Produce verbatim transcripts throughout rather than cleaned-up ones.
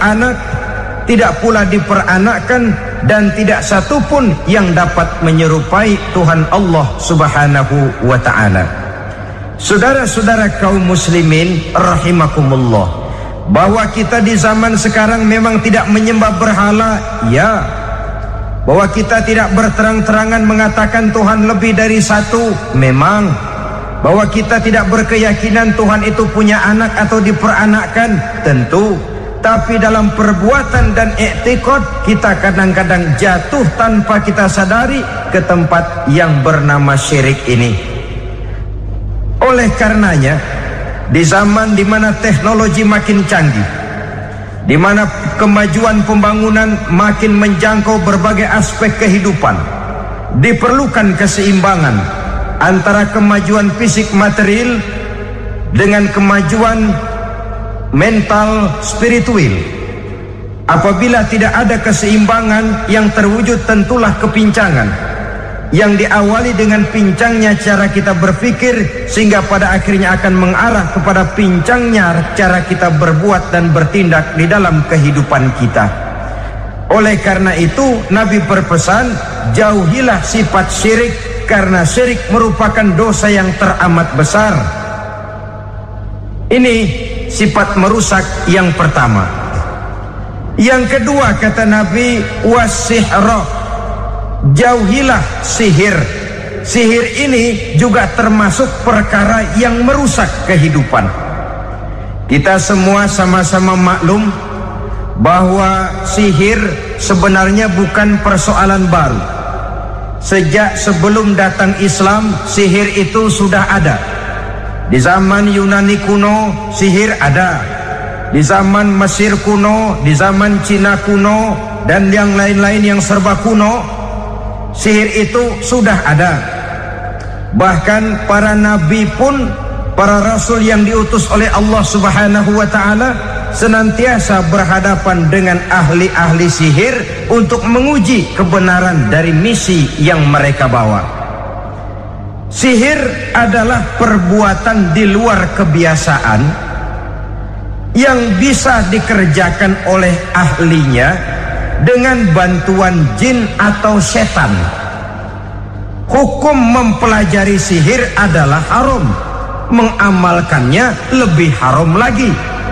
beranak, tidak pula diperanakkan, dan tidak satupun yang dapat menyerupai Tuhan Allah Subhanahu wa ta'ala. Saudara-saudara kaum muslimin rahimakumullah, bahwa kita di zaman sekarang memang tidak menyembah berhala, ya. Bahwa kita tidak berterang-terangan mengatakan Tuhan lebih dari satu, memang. Bahwa kita tidak berkeyakinan Tuhan itu punya anak atau diperanakkan, tentu. Tapi dalam perbuatan dan i'tiqad kita kadang-kadang jatuh tanpa kita sadari ke tempat yang bernama syirik ini. Oleh karenanya, di zaman di mana teknologi makin canggih, di mana kemajuan pembangunan makin menjangkau berbagai aspek kehidupan, diperlukan keseimbangan antara kemajuan fisik material dengan kemajuan mental spiritual. Apabila tidak ada keseimbangan, yang terwujud tentulah kepincangan, yang diawali dengan pincangnya cara kita berpikir, sehingga pada akhirnya akan mengarah kepada pincangnya cara kita berbuat dan bertindak di dalam kehidupan kita. Oleh karena itu, Nabi berpesan, jauhilah sifat syirik, karena syirik merupakan dosa yang teramat besar. Ini sifat merusak yang pertama. Yang kedua, kata Nabi, wasihra, jauhilah sihir. Sihir ini juga termasuk perkara yang merusak kehidupan. Kita semua sama-sama maklum bahwa sihir sebenarnya bukan persoalan baru. Sejak sebelum datang Islam, sihir itu sudah ada. Di zaman Yunani kuno, sihir ada. Di zaman Mesir kuno, di zaman Cina kuno, dan yang lain-lain yang serba kuno, sihir itu sudah ada. Bahkan para nabi pun, para rasul yang diutus oleh Allah Subhanahu wa ta'ala, senantiasa berhadapan dengan ahli-ahli sihir untuk menguji kebenaran dari misi yang mereka bawa. Sihir adalah perbuatan di luar kebiasaan yang bisa dikerjakan oleh ahlinya dengan bantuan jin atau setan. Hukum mempelajari sihir adalah haram, mengamalkannya lebih haram lagi.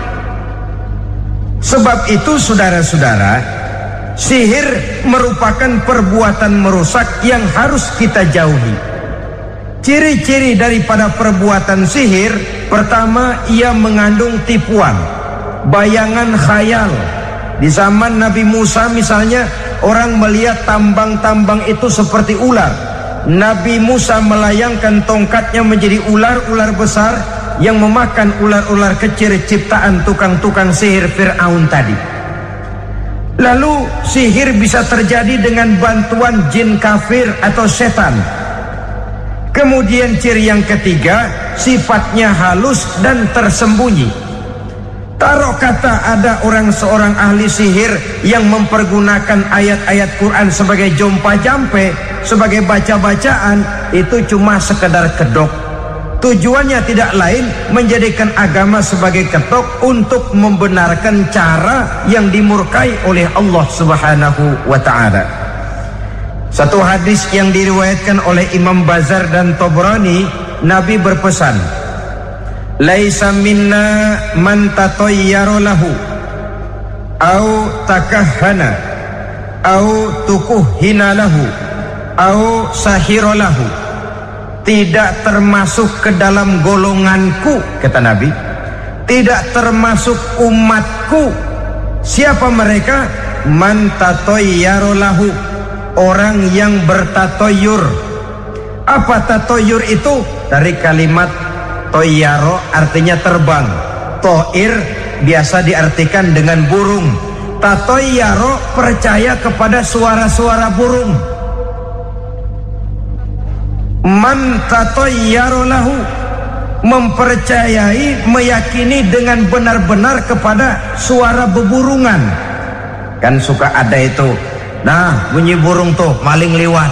Sebab itu saudara-saudara, sihir merupakan perbuatan merusak yang harus kita jauhi. Ciri-ciri daripada perbuatan sihir, pertama, ia mengandung tipuan, bayangan khayal. Di zaman Nabi Musa misalnya, orang melihat tambang-tambang itu seperti ular. Nabi Musa melayangkan tongkatnya menjadi ular-ular besar yang memakan ular-ular kecil ciptaan tukang-tukang sihir Fir'aun tadi. Lalu sihir bisa terjadi dengan bantuan jin kafir atau setan. Kemudian ciri yang ketiga, sifatnya halus dan tersembunyi. Taruh kata ada orang seorang ahli sihir yang mempergunakan ayat-ayat Quran sebagai jompa jampe, sebagai baca-bacaan, itu cuma sekedar kedok. Tujuannya tidak lain menjadikan agama sebagai ketok untuk membenarkan cara yang dimurkai oleh Allah Subhanahu wa ta'ala. Satu hadis yang diriwayatkan oleh Imam Bazar dan Tabrani, Nabi berpesan, laisa minna man tatayyara lahu au takahhana au tukuhhina lahu au sahira lahu. Tidak termasuk ke dalam golonganku, kata Nabi. Tidak termasuk umatku. Siapa mereka? Man tatayyara lahu, orang yang bertatoyur. Apa tatoyur itu? Dari kalimat toyaro, artinya terbang. Toir biasa diartikan dengan burung. Tatoyaro percaya kepada suara-suara burung. Man tatoyaro lahu, mempercayai, meyakini dengan benar-benar kepada suara beburungan. Kan suka ada itu, nah bunyi burung tuh, maling liwat.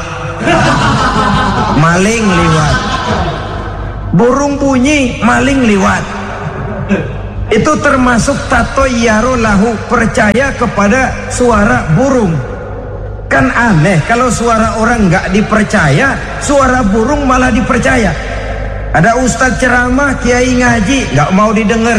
Maling liwat. Burung bunyi, maling liwat. Itu termasuk tatoyaro lahu, percaya kepada suara burung. Kan aneh kalau suara orang nggak dipercaya, suara burung malah dipercaya. Ada ustadz ceramah, kiai ngaji, nggak mau didengar.